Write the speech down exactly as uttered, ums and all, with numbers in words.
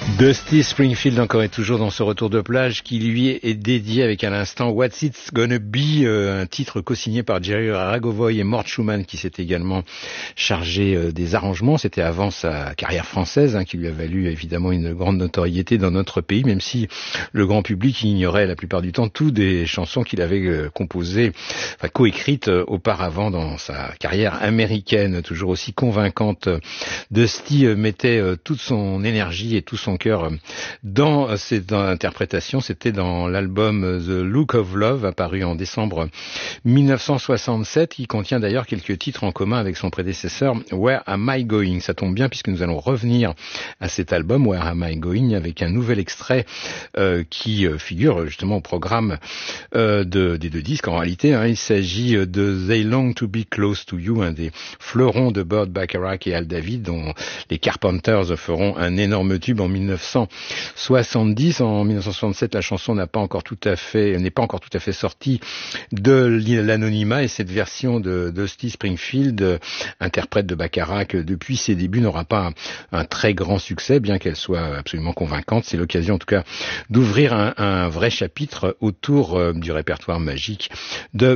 Dusty Springfield encore et toujours dans ce retour de plage qui lui est dédié avec à l'instant What's It's Gonna Be, euh, un titre co-signé par Jerry Ragovoy et Mort Schumann qui s'est également chargé euh, des arrangements. C'était avant sa carrière française hein, qui lui a valu évidemment une grande notoriété dans notre pays, même si le grand public ignorait la plupart du temps toutes des chansons qu'il avait euh, composées, enfin coécrites euh, auparavant dans sa carrière américaine, toujours aussi convaincante. Dusty euh, mettait euh, toute son énergie et tout son cœur dans cette interprétation. C'était dans l'album The Look of Love, apparu en décembre mille neuf cent soixante-sept, qui contient d'ailleurs quelques titres en commun avec son prédécesseur Where Am I Going. Ça tombe bien puisque nous allons revenir à cet album Where Am I Going avec un nouvel extrait euh, qui figure justement au programme euh, de, des deux disques. En réalité, hein, il s'agit de They Long to Be Close to You, un des fleurons de Burt Bacharach et Al David, dont les Carpenters feront un énorme tube en mille neuf cent soixante-dix. En mille neuf cent soixante-sept, la chanson n'a pas encore tout à fait, n'est pas encore tout à fait sortie de l'anonymat, et cette version de Dusty Springfield, euh, interprète de Bacharach depuis ses débuts, n'aura pas un, un très grand succès, bien qu'elle soit absolument convaincante. C'est l'occasion en tout cas d'ouvrir un, un vrai chapitre autour euh, du répertoire magique de